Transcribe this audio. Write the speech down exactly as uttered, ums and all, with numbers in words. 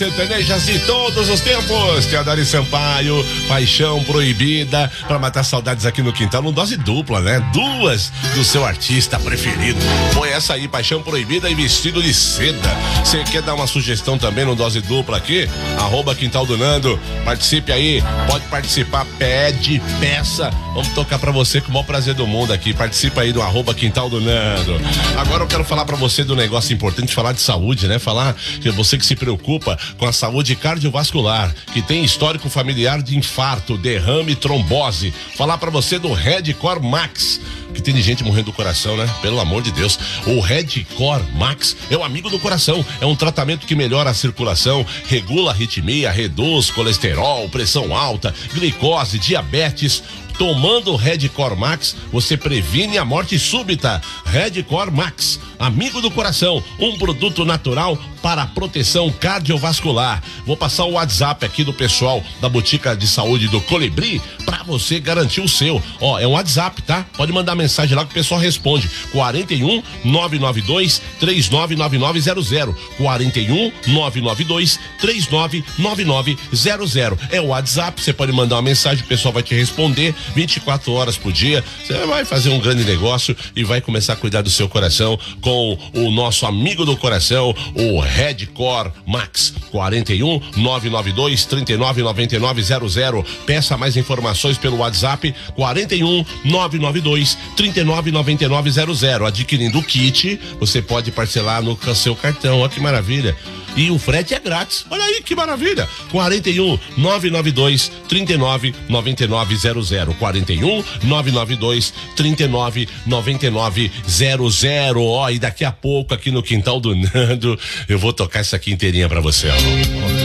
Sertanejas de todos os tempos, Tia Dari Sampaio, Paixão Proibida, pra matar saudades aqui no quintal, numa dose dupla, né? Duas do seu artista preferido. Põe essa aí, Paixão Proibida e Vestido de Seda. Você quer dar uma sugestão também no dose dupla aqui? Arroba Quintal do Nando, participe aí, pode participar, pede, peça, vamos tocar pra você com o maior prazer do mundo aqui, participa aí do arroba Quintal do Nando. Agora eu quero falar pra você do negócio importante, falar de saúde, né? Falar que você que se preocupa com a saúde cardiovascular, que tem histórico familiar de infarto, derrame, trombose. Falar pra você do Redcor Max, que tem gente morrendo do coração, né? Pelo amor de Deus. O Redcor Max é o amigo do coração. É um tratamento que melhora a circulação, regula a arritmia, reduz colesterol, pressão alta, glicose, diabetes. Tomando o Redcor Max, você previne a morte súbita. Redcor Max, amigo do coração, um produto natural para a proteção cardiovascular. Vou passar o WhatsApp aqui do pessoal da Botica de Saúde do Colibri para você garantir o seu. Ó, é um WhatsApp, tá? Pode mandar mensagem lá que o pessoal responde. quarenta e um, nove nove dois, três nove nove nove zero zero. quarenta e um, nove nove dois, três nove nove nove zero zero. É o WhatsApp, você pode mandar uma mensagem, o pessoal vai te responder vinte e quatro horas por dia. Você vai fazer um grande negócio e vai começar a cuidar do seu coração com o nosso amigo do coração, o Redcor Max. quarenta e um, nove nove dois, três nove nove nove zero zero. Peça mais informações pelo WhatsApp quarenta e um, nove nove dois, três nove nove nove zero zero. Adquirindo o kit, você pode parcelar no seu cartão. Olha que maravilha. E o frete é grátis. Olha aí que maravilha. quarenta e um, nove nove dois, três nove nove nove zero zero. quarenta e um, nove nove dois, três nove nove nove zero zero. Ó, e daqui a pouco aqui no Quintal do Nando eu vou tocar essa aqui inteirinha pra você, ó.